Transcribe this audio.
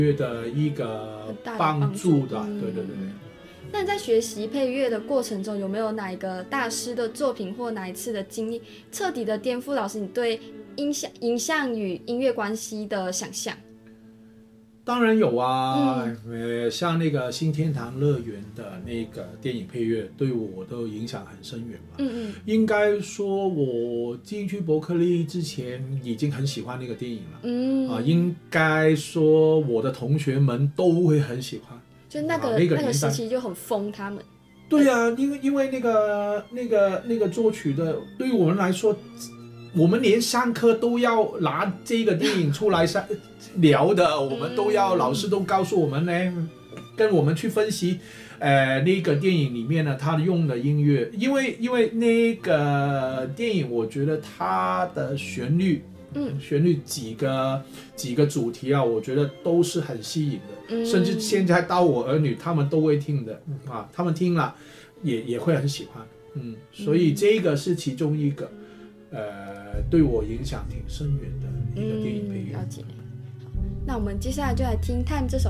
的一个帮助的，对对对。 那你在学习配乐的过程中，有没有哪一个大师的作品或哪一次的经历，彻底的颠覆老师你对影像与音乐关系的想象？ 当然有啊，像那个新天堂乐园的那个电影配乐，对我的影响很深远嘛。应该说，我进去伯克利之前已经很喜欢那个电影了。应该说我的同学们都会很喜欢。 就那个时期就很疯他们。 对啊，因为那个作曲的，对于我们来说，我们连上课都要拿这个电影出来聊的，我们都要老师都告诉我们呢，跟我们去分析，那个电影里面呢，他用的音乐，因为那个电影，我觉得它的旋律几个主题啊，我觉得都是很吸引的，甚至现在到我儿女他们都会听的啊，他们听了也会很喜欢，所以这个是其中一个，对我影响挺深远的一个电影配乐。 了解。那我们接下来就来听《Time》这首